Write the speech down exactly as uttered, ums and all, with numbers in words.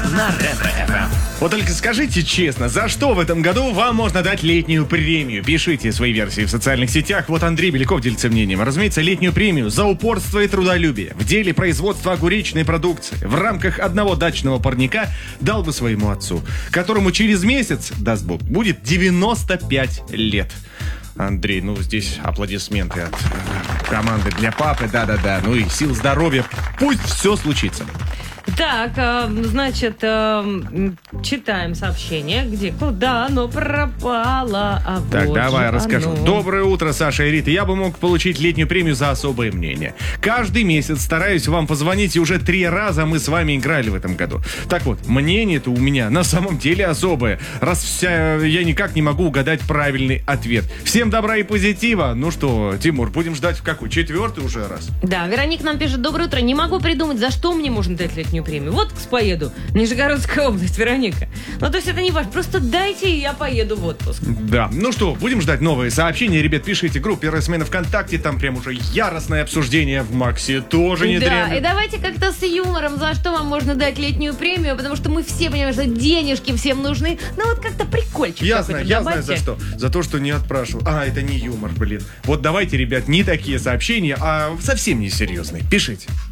на Ретро-эф эм. Вот только скажите честно, за что в этом году вам можно дать летнюю премию? Пишите свои версии в социальных сетях. Вот Андрей Беляков делится мнением. Разумеется, летнюю премию за упорство и трудолюбие в деле производства огуречной продукции в рамках одного дачного парника дал бы своему отцу, которому через месяц, даст Бог, будет девяносто пять лет. Андрей, ну здесь аплодисменты от э, команды для папы, да-да-да. Ну и сил здоровья. Пусть все случится. Так, э, значит, э, читаем сообщение, где, куда оно пропало, а Так, вот давай же расскажу. оно. Доброе утро, Саша и Рита. Я бы мог получить летнюю премию за особое мнение. Каждый месяц стараюсь вам позвонить, и уже три раза мы с вами играли в этом году. Так вот, мнение-то у меня на самом деле особое, раз вся я никак не могу угадать правильный ответ. Всем добра и позитива. Ну что, Тимур, будем ждать в какой? Четвертый уже раз? Да, Вероника нам пишет: доброе утро, не могу придумать, за что мне можно дать летнюю премию. Вот поеду, Нижегородская область, Вероника. Ну, то есть это не важно, просто дайте, и я поеду в отпуск. Да, ну что, будем ждать новые сообщения. Ребят, пишите в группе РСМ ВКонтакте, там прям уже яростное обсуждение в Максе тоже не Да, дремлет. и давайте как-то с юмором, за что вам можно дать летнюю премию, потому что мы все понимаем, что денежки всем нужны. Ну вот как-то прикольчик. Я какой-то знаю, я знаю добавьте. за что. За то, что не отпрашивал. А, это не юмор, блин. Вот давайте, ребят, не такие сообщения, а совсем не серьезные. Пишите.